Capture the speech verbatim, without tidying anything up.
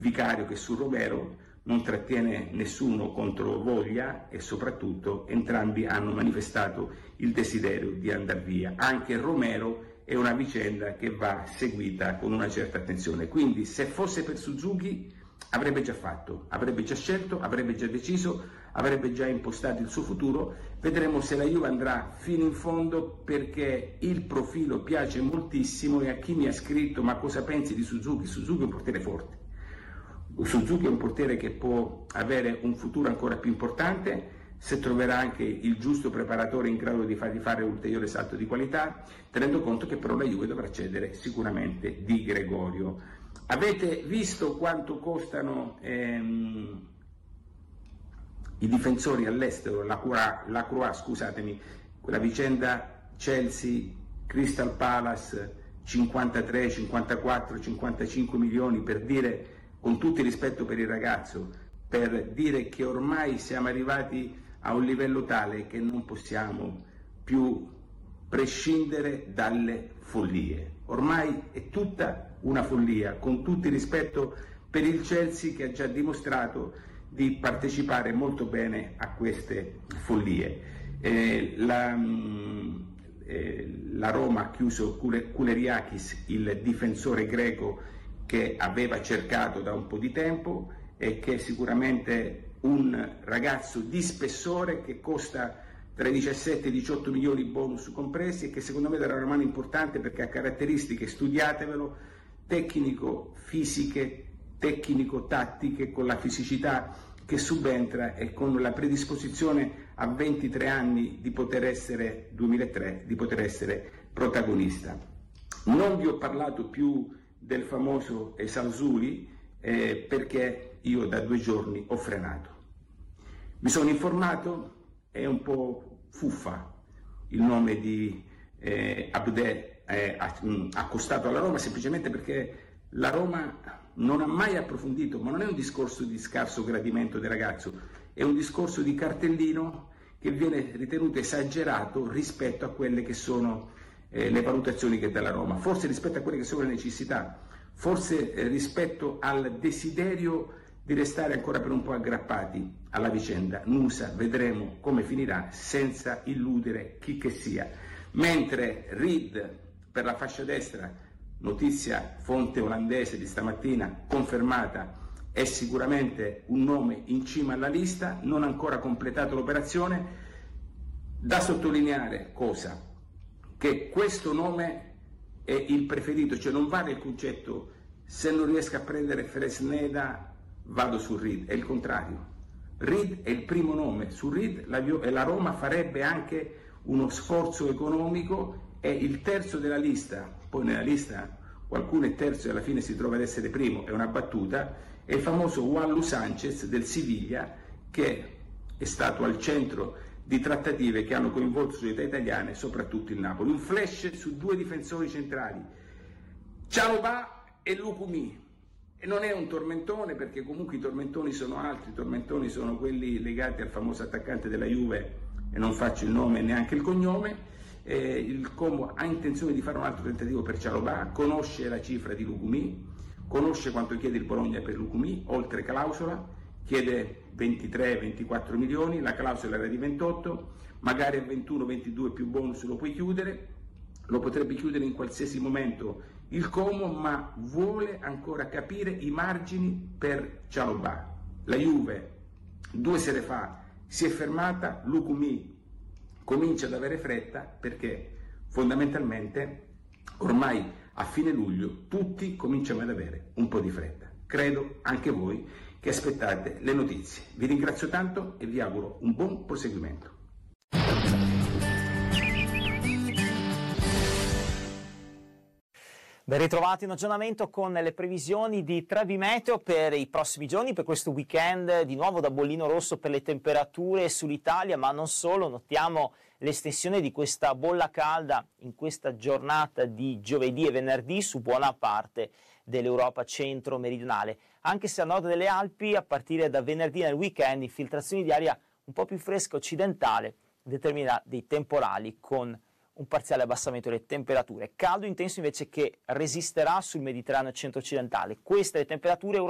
Vicario che su Romero non trattiene nessuno contro voglia e soprattutto entrambi hanno manifestato il desiderio di andare via. Anche Romero è una vicenda che va seguita con una certa attenzione, quindi se fosse per Suzuki avrebbe già fatto, avrebbe già scelto, avrebbe già deciso, avrebbe già impostato il suo futuro. Vedremo se la Juve andrà fino in fondo, perché il profilo piace moltissimo. E a chi mi ha scritto ma cosa pensi di Suzuki? Suzuki è un portiere forte, Suzuki è un portiere che può avere un futuro ancora più importante se troverà anche il giusto preparatore in grado di fargli fare un ulteriore salto di qualità, tenendo conto che però la Juve dovrà cedere sicuramente Di Gregorio. Avete visto quanto costano ehm, i difensori all'estero, la Croix, la Croix, scusatemi, quella vicenda Chelsea, Crystal Palace, cinquantatré, cinquantaquattro, cinquantacinque milioni, per dire, con tutto il rispetto per il ragazzo, per dire che ormai siamo arrivati a un livello tale che non possiamo più prescindere dalle follie. Ormai è tutta una follia, con tutto il rispetto per il Chelsea, che ha già dimostrato di partecipare molto bene a queste follie. Eh, la, eh, la Roma ha chiuso Kouleriakis, il difensore greco che aveva cercato da un po' di tempo e che è sicuramente un ragazzo di spessore che costa tra i diciassette e i diciotto milioni bonus compresi, e che secondo me darà una mano importante perché ha caratteristiche, studiatevelo, tecnico-fisiche, tecnico-tattiche, con la fisicità che subentra e con la predisposizione a ventitré anni di poter essere, duemilatré, di poter essere protagonista. Non vi ho parlato più del famoso Esalzuli eh, perché io da due giorni ho frenato. Mi sono informato, è un po' fuffa il nome di eh, Abdè eh, accostato alla Roma, semplicemente perché la Roma non ha mai approfondito, ma non è un discorso di scarso gradimento del ragazzo, è un discorso di cartellino che viene ritenuto esagerato rispetto a quelle che sono eh, le valutazioni che dà la Roma, forse rispetto a quelle che sono le necessità, forse eh, rispetto al desiderio di restare ancora per un po' aggrappati alla vicenda. Nusa, vedremo come finirà, senza illudere chi che sia. Mentre Reed per la fascia destra, notizia fonte olandese di stamattina confermata, è sicuramente un nome in cima alla lista, non ha ancora completato l'operazione. Da sottolineare cosa? Che questo nome è il preferito, cioè non vale il concetto se non riesco a prendere Fresneda vado su Reed, è il contrario. Reed è il primo nome, su Reed la, la Roma farebbe anche uno sforzo economico, è il terzo della lista, poi nella lista qualcuno è terzo e alla fine si trova ad essere primo, è una battuta, è il famoso Juanlu Sanchez del Siviglia, che è stato al centro di trattative che hanno coinvolto società italiane, soprattutto il Napoli. Un flash su due difensori centrali, Chalobah e Lukumi. E non è un tormentone, perché comunque i tormentoni sono altri, i tormentoni sono quelli legati al famoso attaccante della Juve, e non faccio il nome e neanche il cognome. Eh, il Como ha intenzione di fare un altro tentativo per Chalobah, conosce la cifra di Lukumi, conosce quanto chiede il Bologna per Lukumi, oltre clausola, chiede ventitré ventiquattro milioni, la clausola era di ventotto, magari a ventuno ventidue più bonus lo puoi chiudere, lo potrebbe chiudere in qualsiasi momento il Como, ma vuole ancora capire i margini per Chalobah. La Juve due sere fa si è fermata, Lukumi comincia ad avere fretta perché fondamentalmente ormai a fine luglio tutti cominciamo ad avere un po' di fretta. Credo anche voi che aspettate le notizie. Vi ringrazio tanto e vi auguro un buon proseguimento. Ben ritrovati in aggiornamento con le previsioni di Trebi Meteo per i prossimi giorni, per questo weekend, di nuovo da bollino rosso per le temperature sull'Italia, ma non solo. Notiamo l'estensione di questa bolla calda in questa giornata di giovedì e venerdì su buona parte dell'Europa centro-meridionale, anche se a nord delle Alpi a partire da venerdì nel weekend infiltrazioni di aria un po' più fresca occidentale determinerà dei temporali con un parziale abbassamento delle temperature. Caldo intenso invece che resisterà sul Mediterraneo centro-occidentale. Queste le temperature